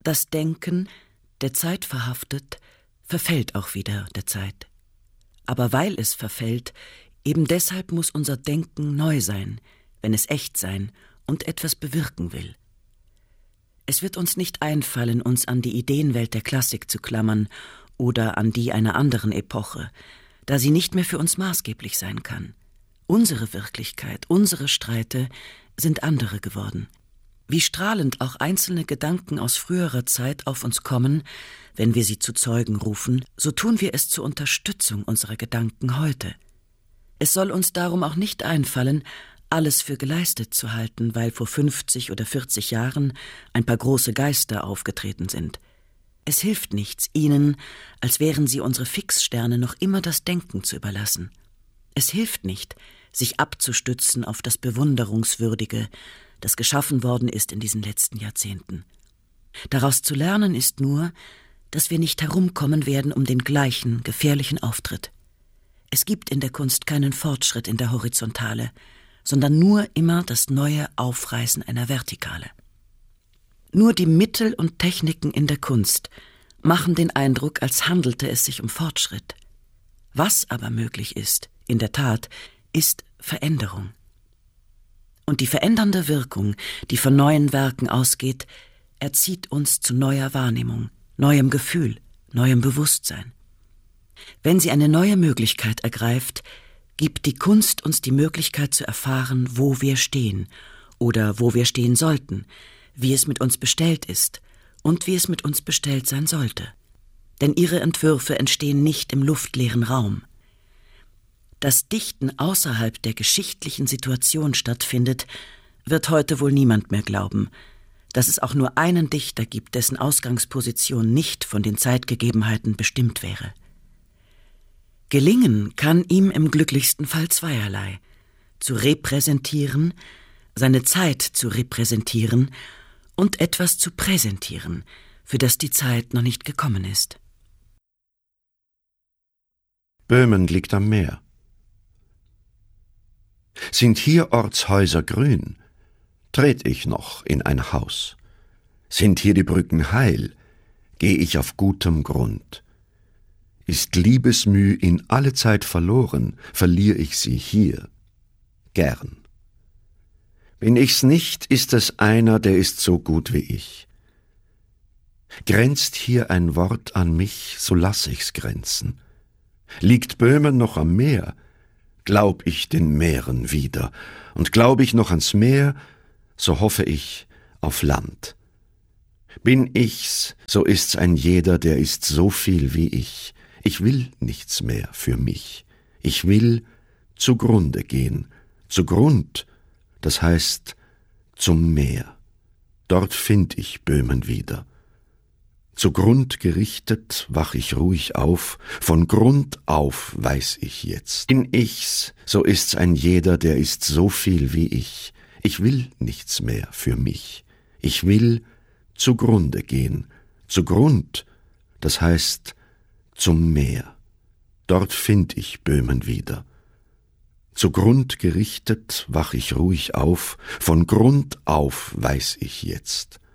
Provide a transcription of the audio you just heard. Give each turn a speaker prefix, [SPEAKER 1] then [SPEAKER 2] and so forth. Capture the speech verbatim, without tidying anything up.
[SPEAKER 1] Das Denken, der Zeit verhaftet, verfällt auch wieder der Zeit. Aber weil es verfällt, eben deshalb muss unser Denken neu sein, wenn es echt sein und etwas bewirken will. Es wird uns nicht einfallen, uns an die Ideenwelt der Klassik zu klammern oder an die einer anderen Epoche, da sie nicht mehr für uns maßgeblich sein kann. Unsere Wirklichkeit, unsere Streite sind andere geworden. Wie strahlend auch einzelne Gedanken aus früherer Zeit auf uns kommen, wenn wir sie zu Zeugen rufen, so tun wir es zur Unterstützung unserer Gedanken heute. Es soll uns darum auch nicht einfallen, alles für geleistet zu halten, weil vor fünfzig oder vierzig Jahren ein paar große Geister aufgetreten sind. Es hilft nichts, ihnen, als wären sie unsere Fixsterne, noch immer das Denken zu überlassen. Es hilft nicht, sich abzustützen auf das Bewunderungswürdige, das geschaffen worden ist in diesen letzten Jahrzehnten. Daraus zu lernen ist nur, dass wir nicht herumkommen werden um den gleichen gefährlichen Auftritt. Es gibt in der Kunst keinen Fortschritt in der Horizontale, sondern nur immer das neue Aufreißen einer Vertikale. Nur die Mittel und Techniken in der Kunst machen den Eindruck, als handelte es sich um Fortschritt. Was aber möglich ist, in der Tat, ist Veränderung. Und die verändernde Wirkung, die von neuen Werken ausgeht, erzieht uns zu neuer Wahrnehmung, neuem Gefühl, neuem Bewusstsein. Wenn sie eine neue Möglichkeit ergreift, gibt die Kunst uns die Möglichkeit zu erfahren, wo wir stehen oder wo wir stehen sollten, wie es mit uns bestellt ist und wie es mit uns bestellt sein sollte. Denn ihre Entwürfe entstehen nicht im luftleeren Raum. Dass Dichten außerhalb der geschichtlichen Situation stattfindet, wird heute wohl niemand mehr glauben. Dass es auch nur einen Dichter gibt, dessen Ausgangsposition nicht von den Zeitgegebenheiten bestimmt wäre. Gelingen kann ihm im glücklichsten Fall zweierlei: zu repräsentieren, seine Zeit zu repräsentieren und etwas zu präsentieren, für das die Zeit noch nicht gekommen ist.
[SPEAKER 2] Böhmen liegt am Meer. Sind hier Ortshäuser grün, tret ich noch in ein Haus. Sind hier die Brücken heil, geh ich auf gutem Grund. Ist Liebesmüh in alle Zeit verloren, verlier ich sie hier gern. Bin ich's nicht, ist es einer, der ist so gut wie ich. Grenzt hier ein Wort an mich, so lass ich's grenzen. Liegt Böhmen noch am Meer, glaub ich den Meeren wieder, und glaub ich noch ans Meer, so hoffe ich auf Land. Bin ich's, so ist's ein jeder, der ist so viel wie ich. Ich will nichts mehr für mich. Ich will zugrunde gehen. Zugrund, das heißt zum Meer. Dort find ich Böhmen wieder. Zugrund gerichtet wach ich ruhig auf, von Grund auf weiß ich jetzt. Bin ich's, so ist's ein jeder, der ist so viel wie ich. Ich will nichts mehr für mich. Ich will zugrunde gehen. Zugrund, das heißt zum Meer. Dort find ich Böhmen wieder. Zugrund gerichtet wach ich ruhig auf, von Grund auf weiß ich jetzt.